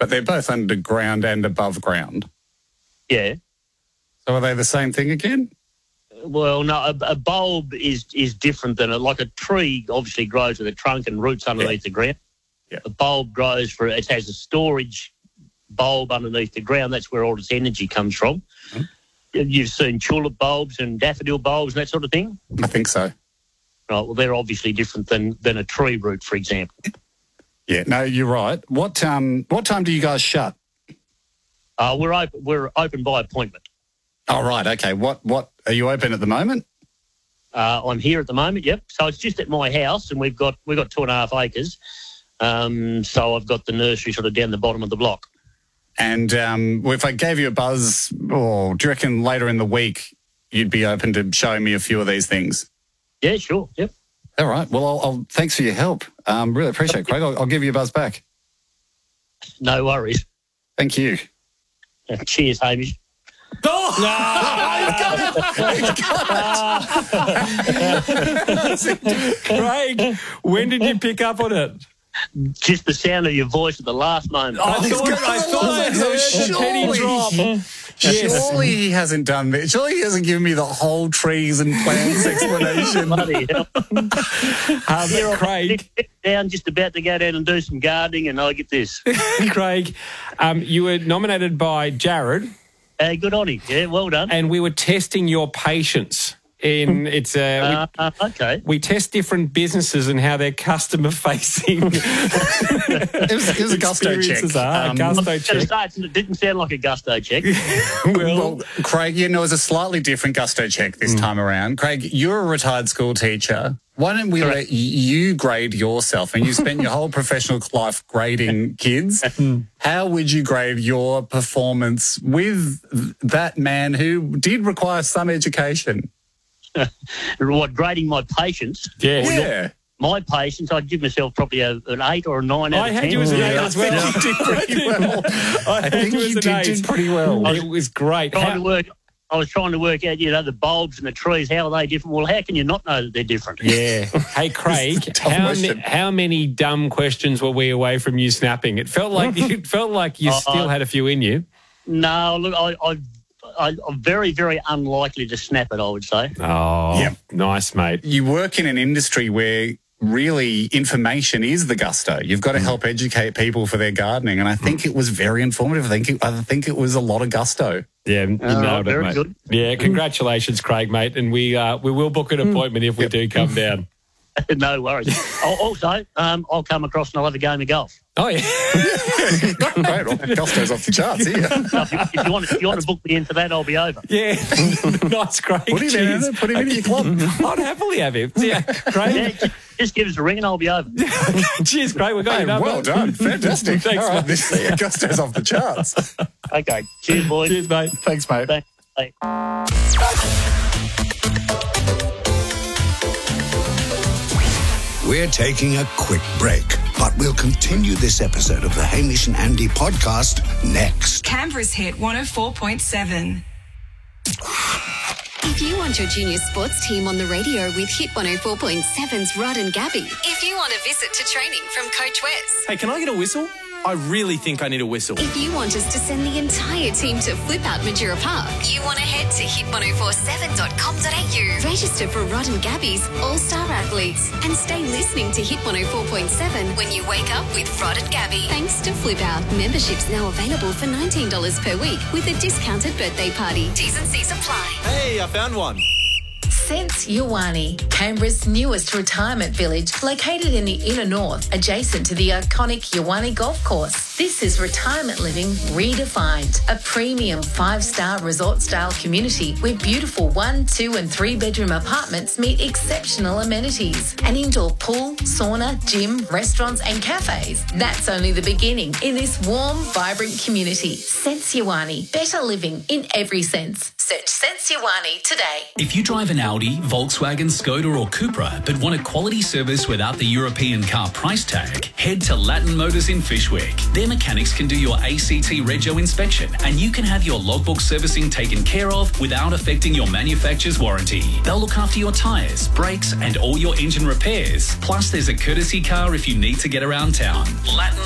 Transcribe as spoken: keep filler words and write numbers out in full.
But they're both underground and above ground. Yeah. So are they the same thing again? Well, no, a, a bulb is is different than a, like a tree. Obviously, grows with a trunk and roots underneath yeah. the ground. Yeah. A bulb grows for it has a storage bulb underneath the ground. That's where all its energy comes from. Mm-hmm. You've seen tulip bulbs and daffodil bulbs and that sort of thing. I think so. Right. Well, they're obviously different than than a tree root, for example. Yeah. No, you're right. What um what time do you guys shut? Uh, we're open. We're open by appointment. Oh, right. Okay. What what are you open at the moment? Uh, I'm here at the moment. Yep. So it's just at my house, and we've got we've got two and a half acres. Um, so I've got the nursery sort of down the bottom of the block. And um, if I gave you a buzz, or do you reckon later in the week you'd be open to showing me a few of these things? Yeah, sure. Yep. All right. Well, I'll, I'll thanks for your help. Um, really appreciate it, Craig. I'll, I'll give you a buzz back. No worries. Thank you. Uh, cheers, Hamish. Oh! No! He's got it. Craig, when did you pick up on it? Just the sound of your voice at the last moment. I thought, I thought I heard the penny drop. Yes. Surely he hasn't done that. Surely he hasn't given me the whole trees and plants explanation. Bloody hell. Um, Here Craig, down, just about to go down and do some gardening, and I get this. Craig, um, you were nominated by Jared. Uh, good on him. Yeah, well done. And we were testing your patience. In it's a uh, uh, okay. We test different businesses and how they're customer facing. it, was, it was a gusto check. Are, um, gusto check. Start, it didn't sound like a gusto check. well, well, Craig, you know, it was a slightly different gusto check this mm. time around. Craig, you're a retired school teacher. Why don't we Correct. let you grade yourself? And you spent your whole professional life grading kids. How would you grade your performance with that man who did require some education? What, grading my patience? Yeah. yeah. My patience, I'd give myself probably a, an eight or a nine out I of ten. had you as an yeah, eight as well. I think you did pretty well. I, I think you, you did, did pretty well. It was great. Trying How- to work, I was trying to work out, you know, the bulbs and the trees, how are they different? Well, how can you not know that they're different? Yeah. Hey, Craig, how, ma- how many dumb questions were we away from you snapping? It felt like you, it felt like you uh, still had a few in you. No, look, I... I I, I'm very, very unlikely to snap it, I would say. Oh, yep. Nice, mate. You work in an industry where really information is the gusto. You've got to help educate people for their gardening, and I think it was very informative. I think it, I think it was a lot of gusto. Yeah, you uh, nailed very it, mate. Good. Yeah, congratulations, Craig, mate, and we uh, we will book an appointment if we yep. do come down. No worries. Also, um, I'll come across and I'll have a game of golf. Oh, yeah. Great. Well, gusto's off the charts here. if, if, you want, if you want to book me in for that, I'll be over. Yeah. Nice, Craig. Put him in, Anna. Put him in your club. I'd happily have him. Yeah, Craig. Yeah, just, just give us a ring and I'll be over. Cheers, Craig. We got hey, your number. Well done. Fantastic. Thanks, All right, mate. this yeah, gusto's off the charts. Okay. Cheers, boys. Cheers, mate. Thanks, mate. Thanks. Bye. We're taking a quick break, but we'll continue this episode of the Hamish and Andy podcast next. Canberra's Hit one oh four point seven. If you want your junior sports team on the radio with Hit one oh four point seven's Rod and Gabby. If you want a visit to training from Coach Wes. Hey, can I get a whistle? I really think I need a whistle. If you want us to send the entire team to Flip Out Majura Park, you want to head to hit ten forty-seven dot com dot a u. Register for Rod and Gabby's All-Star Athletes and stay listening to Hit one oh four point seven when you wake up with Rod and Gabby. Thanks to Flip Out. Memberships now available for nineteen dollars per week with a discounted birthday party. T's and C's apply. Hey, I found one. Sense Yawani, Canberra's newest retirement village, located in the inner north, adjacent to the iconic Yawani Golf Course. This is retirement living redefined, a premium five-star resort-style community where beautiful one, two and three-bedroom apartments meet exceptional amenities. An indoor pool, sauna, gym, restaurants and cafes. That's only the beginning in this warm, vibrant community. Sense Yawani, better living in every sense. Search Sense Yawani today. If you drive an Audi, Volkswagen, Skoda or Cupra but want a quality service without the European car price tag, head to Latin Motors in Fishwick. Their mechanics can do your A C T Rego inspection and you can have your logbook servicing taken care of without affecting your manufacturer's warranty. They'll look after your tyres, brakes and all your engine repairs. Plus there's a courtesy car if you need to get around town. Latin